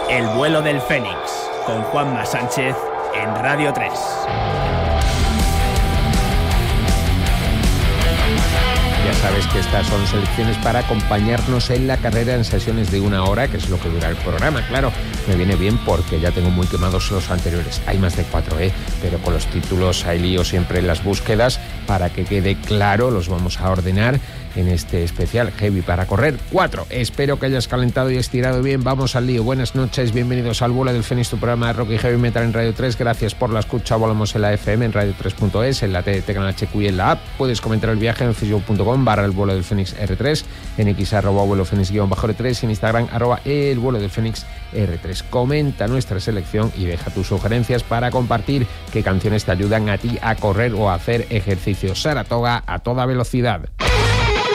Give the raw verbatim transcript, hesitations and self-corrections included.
El vuelo del Fénix, con Juanma Sánchez en Radio tres. Ya sabes que estas son selecciones para acompañarnos en la carrera en sesiones de una hora, que es lo que dura el programa. Claro, me viene bien porque ya tengo muy quemados los anteriores. Hay más de cuatro, ¿eh? Pero con los títulos hay lío siempre en las búsquedas. Para que quede claro, los vamos a ordenar en este especial Heavy para correr. Cuatro. Espero que hayas calentado y estirado bien. Vamos al lío. Buenas noches, bienvenidos al vuelo del Fénix, tu programa de rock y heavy metal en Radio tres. Gracias por la escucha. Volamos en la F M, en radio tres punto es, en la T D T, Canal H Q y en la app. Puedes comentar el viaje en facebook punto com barra el vuelo del Fénix R tres, en X arroba vuelo Fénix guión bajo R tres, en Instagram arroba el vuelo del Fénix R tres. Comenta nuestra selección y deja tus sugerencias para compartir qué canciones te ayudan a ti a correr o a hacer ejercicio. Saratoga a toda velocidad.